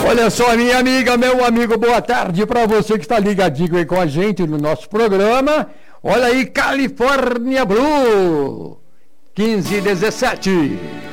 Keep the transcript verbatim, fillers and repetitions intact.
Olha só, minha amiga, meu amigo, boa tarde para você que está ligadinho aí com a gente no nosso programa. Olha aí, California Blue, quinze e dezessete.